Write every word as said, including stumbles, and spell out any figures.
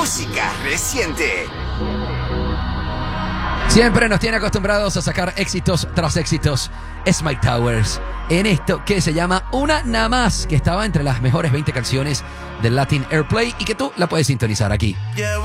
música reciente. Siempre nos tiene acostumbrados a sacar éxitos tras éxitos. Es Mike Towers en esto que se llama Una Nada Más, que estaba entre las mejores veinte canciones del Latin Airplay y que tú la puedes sintonizar aquí.